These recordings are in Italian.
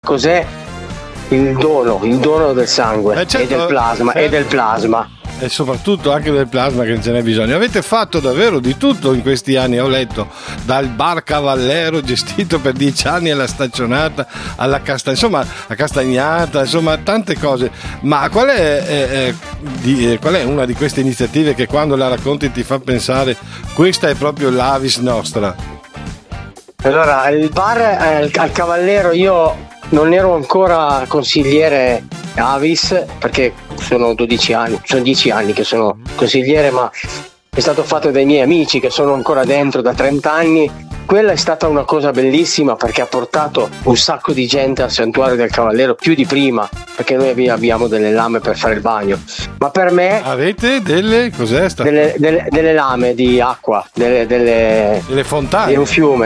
cos'è il dono del sangue, certo, e del plasma, certo. e del plasma. E soprattutto anche del plasma, che non ce n'è bisogno. Avete fatto davvero di tutto in questi anni, ho letto, dal bar Cavallero gestito per 10 anni alla staccionata, alla castagnata, insomma tante cose. Ma qual è una di queste iniziative che quando la racconti ti fa pensare questa è proprio l'Avis nostra? Allora, il bar al Cavallero, io non ero ancora consigliere Avis perché sono 10 anni che sono consigliere, ma è stato fatto dai miei amici che sono ancora dentro da 30 anni. Quella è stata una cosa bellissima perché ha portato un sacco di gente al Santuario del Cavallero, più di prima, perché noi abbiamo delle lame per fare il bagno. Ma per me avete delle cos'è sta? Delle lame di acqua, delle fontane. C'è un fiume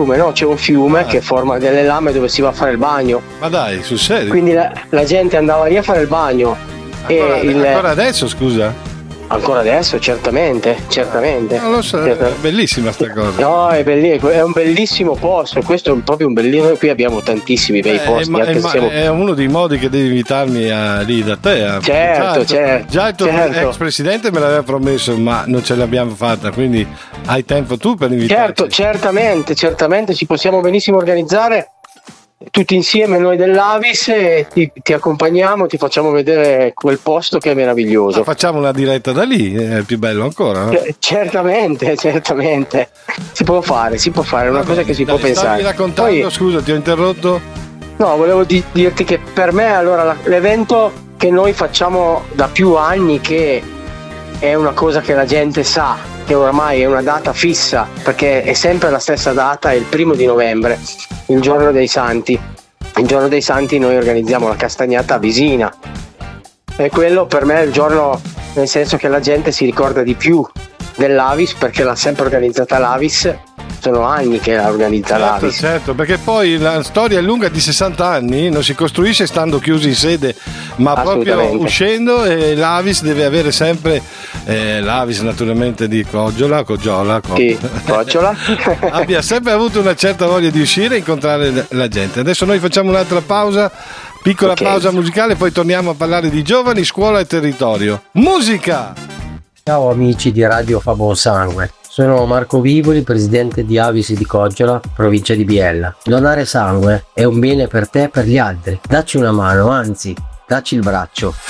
che forma delle lame dove si va a fare il bagno. Ma dai, sul serio? Quindi la gente andava lì a fare il bagno. Ancora adesso, scusa? Ancora adesso, certamente. Non lo so, è bellissima sta cosa. No, è un bellissimo posto. Questo è proprio un bellissimo. Qui abbiamo tantissimi bei posti. È uno dei modi che devi invitarmi lì da te. Certo. Già il tuo ex presidente me l'aveva promesso, ma non ce l'abbiamo fatta. Quindi hai tempo tu per invitarci. Certamente. Ci possiamo benissimo organizzare tutti insieme noi dell'Avis e ti accompagniamo, ti facciamo vedere quel posto che è meraviglioso. Facciamo una diretta da lì, è più bello ancora, no? Certamente si può fare, è una cosa che si può pensare. Stavi raccontando, scusa, ti ho interrotto. No, volevo dirti che per me allora l'evento che noi facciamo da più anni, che è una cosa che la gente sa che ormai è una data fissa, perché è sempre la stessa data, è il 1° novembre, il giorno dei Santi. Il giorno dei Santi noi organizziamo la castagnata a Visina, e quello per me è il giorno, nel senso che la gente si ricorda di più dell'Avis perché l'ha sempre organizzata l'Avis. Sono anni che la organizza l'Avis. Certo, perché poi la storia è lunga, di 60 anni, non si costruisce stando chiusi in sede, ma proprio uscendo, e l'Avis deve avere sempre l'Avis naturalmente di Coggiola abbia sempre avuto una certa voglia di uscire e incontrare la gente. Adesso noi facciamo un'altra pausa, piccola pausa musicale, poi torniamo a parlare di giovani, scuola e territorio. Musica! Ciao amici di Radio Fa Buon Sangue. Sono Marco Vivoli, presidente di Avis di Coggiola, provincia di Biella. Donare sangue è un bene per te e per gli altri. Dacci una mano, anzi, dacci il braccio.